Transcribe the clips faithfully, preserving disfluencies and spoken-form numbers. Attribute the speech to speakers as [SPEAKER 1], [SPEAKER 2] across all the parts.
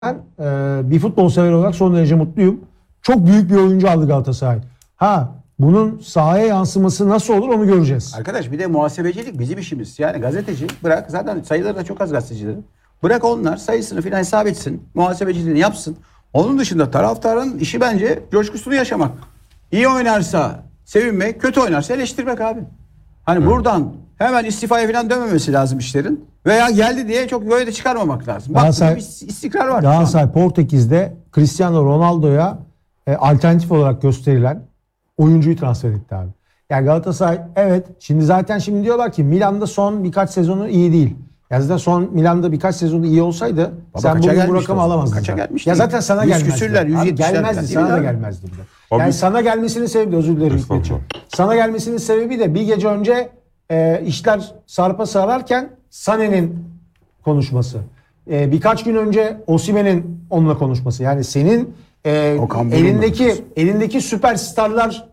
[SPEAKER 1] Ben e, bir futbol sever olarak son derece mutluyum. Çok büyük bir oyuncu aldı Galatasaray. Ha, bunun sahaya yansıması nasıl olur onu göreceğiz.
[SPEAKER 2] Arkadaş bir de muhasebecilik bizim işimiz. Yani gazeteci bırak, zaten sayıları da çok az gazetecilerin. Bırak onlar sayısını filan hesap etsin. Muhasebeciliğini yapsın. Onun dışında taraftarın işi bence coşkusunu yaşamak. İyi oynarsa sevinmek, kötü oynarsa eleştirmek abi. Hani Hı. buradan hemen istifaya falan dönmemesi lazım işlerin. Veya geldi diye çok böyle de çıkarmamak lazım. Bak bir istikrar var.
[SPEAKER 1] Galatasaray Portekiz'de Cristiano Ronaldo'ya e, alternatif olarak gösterilen oyuncuyu transfer etti abi. Yani Galatasaray evet şimdi zaten şimdi diyorlar ki Milan'da son birkaç sezonu iyi değil. Ya zaten son Milan'da birkaç sezonu iyi olsaydı Baba sen bugün bu rakamı alamazdın.
[SPEAKER 2] Kaça gelmişti?
[SPEAKER 1] Ya zaten sana gelmezdi.
[SPEAKER 2] Küsürler,
[SPEAKER 1] Abi gelmezdi, sana da gelmezdi. Yani Abi, sana gelmesinin sebebi de özür dilerim Hikmetciğim. Sana gelmesinin sebebi de bir gece önce e, işler sarpa sararken Sané'nin konuşması. E, birkaç gün önce Osimhen'in onunla konuşması. Yani senin e, elindeki elindeki süperstarlar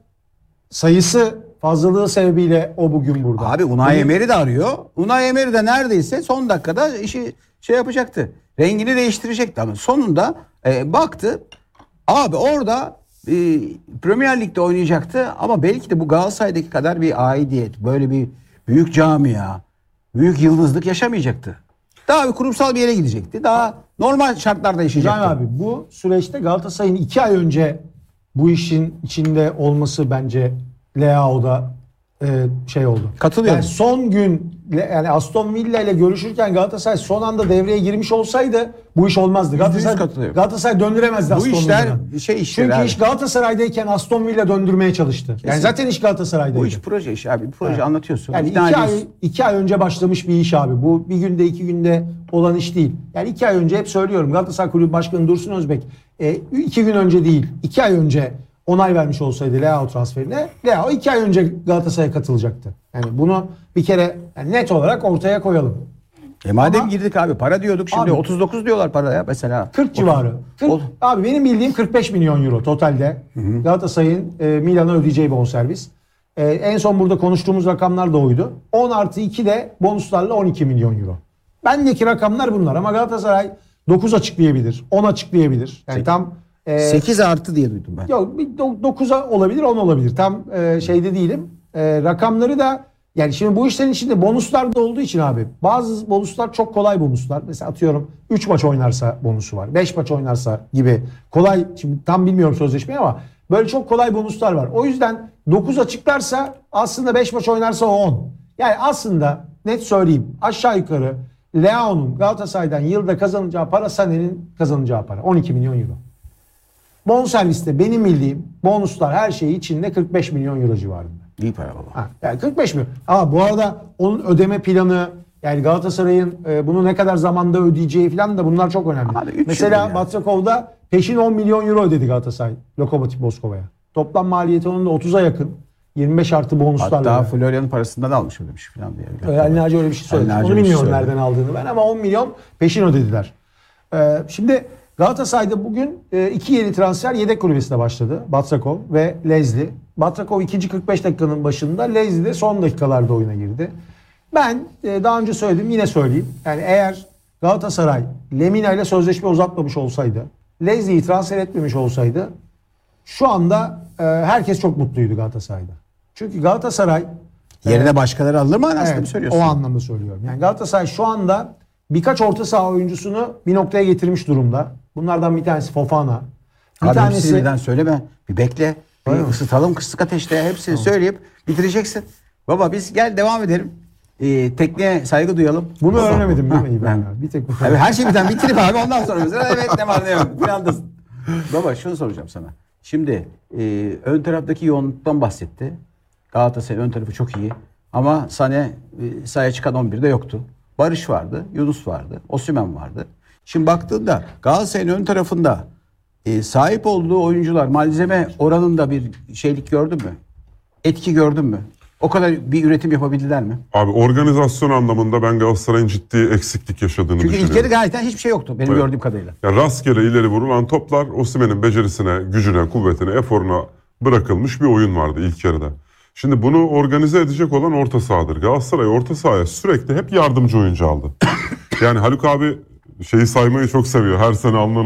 [SPEAKER 1] sayısı fazlalığı sebebiyle o bugün burada.
[SPEAKER 2] Abi Unai Emery de arıyor. Unai Emery de neredeyse son dakikada işi şey yapacaktı. Rengini değiştirecekti ama sonunda e, baktı. Abi orada e, Premier Lig'de oynayacaktı ama belki de bu Galatasaray'daki kadar bir aidiyet, böyle bir büyük camia, büyük yıldızlık yaşamayacaktı. Daha bir kurumsal bir yere gidecekti. Daha normal şartlarda yaşayacaktı.
[SPEAKER 1] Yani abi bu süreçte Galatasaray'ın iki ay önce bu işin içinde olması bence Leao'da e, şey oldu.
[SPEAKER 2] Katılıyorum.
[SPEAKER 1] Yani son gün yani Aston Villa ile görüşürken Galatasaray son anda devreye girmiş olsaydı bu iş olmazdı. Galatasaray, Galatasaray döndüremezdi
[SPEAKER 2] bu
[SPEAKER 1] Aston Villa'dan.
[SPEAKER 2] Bu işler şey işler
[SPEAKER 1] Çünkü
[SPEAKER 2] abi.
[SPEAKER 1] iş Galatasaray'dayken Aston Villa döndürmeye çalıştı. Kesinlikle. Yani zaten iş Galatasaray'daydı.
[SPEAKER 2] Bu iş proje işi abi. Bir proje evet. anlatıyorsun.
[SPEAKER 1] Yani iki, iki ay, iki ay önce başlamış bir iş abi. Bu bir günde iki günde olan iş değil. Yani iki ay önce hep söylüyorum Galatasaray Kulübü Başkanı Dursun Özbek e, iki gün önce değil iki ay önce onay vermiş olsaydı Leao transferine, Leao iki ay önce Galatasaray'a katılacaktı. Yani bunu bir kere yani net olarak ortaya koyalım.
[SPEAKER 2] E madem Ama, girdik abi para diyorduk şimdi abi, otuz dokuz diyorlar paraya mesela.
[SPEAKER 1] kırk civarı. kırk, abi benim bildiğim kırk beş milyon euro totalde hı hı. Galatasaray'ın e, Milan'a ödeyeceği bonservis. E, en son burada konuştuğumuz rakamlar da oydu. on artı iki de bonuslarla on iki milyon euro. Bendeki rakamlar bunlar ama Galatasaray dokuz açıklayabilir, on açıklayabilir. Yani Peki. tam
[SPEAKER 2] sekiz artı diye duydum ben.
[SPEAKER 1] Yok dokuza olabilir, on olabilir. Tam e, şeyde değilim. E, rakamları da yani şimdi bu işlerin içinde bonuslar da olduğu için abi bazı bonuslar çok kolay bonuslar. Mesela atıyorum üç maç oynarsa bonusu var. beş maç oynarsa gibi kolay, şimdi tam bilmiyorum sözleşmeyi ama böyle çok kolay bonuslar var. O yüzden dokuz açıklarsa aslında beş maç oynarsa o on. Yani aslında net söyleyeyim aşağı yukarı Leao'nun Galatasaray'dan yılda kazanacağı para Sané'nin kazanacağı para. on iki milyon euro. Bonserviste benim bildiğim bonuslar her şeyi içinde kırk beş milyon euro civarında.
[SPEAKER 2] İyi para baba.
[SPEAKER 1] Ha, yani kırk beş milyon. Ama bu arada onun ödeme planı yani Galatasaray'ın e, bunu ne kadar zamanda ödeyeceği falan da bunlar çok önemli. Abi, mesela Batrakov'da peşin on milyon euro ödedi Galatasaray Lokomotiv Moskova'ya. Toplam maliyeti onun da otuza yakın. yirmi beş artı bonuslarla.
[SPEAKER 2] Hatta Florya'nın parasından da almış öyle bir şey falan diye.
[SPEAKER 1] Ali Naci öyle bir şey söyledi. Onu bilmiyorum şey nereden aldığını ben ama on milyon peşin ödediler. Ee, şimdi Galatasaray'da bugün e, iki yeni transfer yedek kulübesine başladı. Batrakov ve Lezli. Batrakov ikinci kırk beş dakikanın başında, Lezli de son dakikalarda oyuna girdi. Ben e, daha önce söyledim yine söyleyeyim. Yani eğer Galatasaray Lemina ile sözleşme uzatmamış olsaydı, Lezli'yi transfer etmemiş olsaydı şu anda e, herkes çok mutluydu Galatasaray'da. Çünkü Galatasaray
[SPEAKER 2] yerine e, başkaları alır mı anasını
[SPEAKER 1] evet,
[SPEAKER 2] mı söylüyorsun?
[SPEAKER 1] O anlamda söylüyorum. Yani Galatasaray şu anda birkaç orta saha oyuncusunu bir noktaya getirmiş durumda. Bunlardan bir tanesi Fofana. Bir
[SPEAKER 2] Abi
[SPEAKER 1] tanesi
[SPEAKER 2] hepsini birden söyleme. Bir bekle. Bir ısıtalım kısık ateşte. Hepsini tamam. söyleyip bitireceksin. Baba biz gel devam edelim. Ee, tekniğe saygı duyalım.
[SPEAKER 1] Bunu
[SPEAKER 2] Baba.
[SPEAKER 1] öğrenemedim değil mi? Ben. Bir tek bu.
[SPEAKER 2] Abi, her şeyi birden bitirip abi ondan sonra mesela evet ne var ne yok. Finaldasın. Baba şunu soracağım sana. Şimdi e, ön taraftaki yoğunluktan bahsetti. Galatasaray ön tarafı çok iyi. Ama Sané e, sahaya çıkan on birde yoktu. Barış vardı, Yunus vardı, Osimhen vardı. Şimdi baktığında Galatasaray'ın ön tarafında e, sahip olduğu oyuncular malzeme oranında bir şeylik gördün mü? Etki gördün mü? O kadar bir üretim yapabildiler mi?
[SPEAKER 3] Abi organizasyon anlamında ben Galatasaray'ın ciddi eksiklik yaşadığını
[SPEAKER 2] Çünkü
[SPEAKER 3] düşünüyorum.
[SPEAKER 2] Çünkü ilk yarı gayet hiçbir şey yoktu benim evet. gördüğüm kadarıyla.
[SPEAKER 3] Ya rastgele ileri vurulan toplar Osimhen'in becerisine, gücüne, kuvvetine, eforuna bırakılmış bir oyun vardı ilk yarıda. Şimdi bunu organize edecek olan orta sahadır. Galatasaray orta sahaya sürekli hep yardımcı oyuncu aldı. Yani Haluk abi şeyi saymayı çok seviyor. Her sene alınan